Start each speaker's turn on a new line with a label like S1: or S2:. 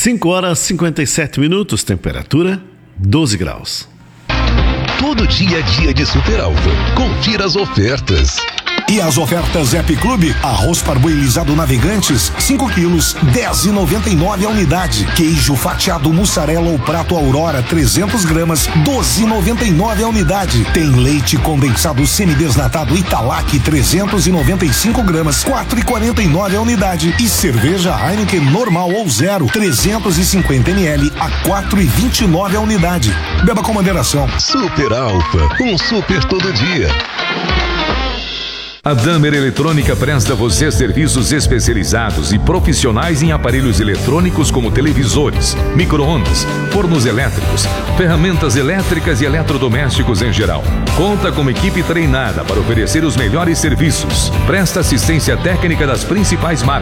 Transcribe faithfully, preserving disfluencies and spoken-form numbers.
S1: cinco horas e cinquenta e sete minutos, temperatura doze graus.
S2: Todo dia é dia de Super Alfa. Confira as ofertas.
S3: E as ofertas App Clube: arroz parboilizado Navegantes, cinco quilos, dez reais e noventa e nove centavos a unidade. Queijo fatiado mussarela ou prato Aurora, trezentas gramas, doze reais e noventa e nove centavos a unidade. Tem leite condensado semidesnatado Italac, trezentas e noventa e cinco gramas, quatro reais e quarenta e nove centavos a unidade. E cerveja Heineken normal ou zero, trezentos e cinquenta mililitros a quatro reais e vinte e nove centavos a unidade. Beba com moderação.
S2: Super Alfa, um super todo dia.
S4: A Damer Eletrônica presta a você serviços especializados e profissionais em aparelhos eletrônicos como televisores, micro-ondas, fornos elétricos, ferramentas elétricas e eletrodomésticos em geral. Conta com uma equipe treinada para oferecer os melhores serviços. Presta assistência técnica das principais marcas.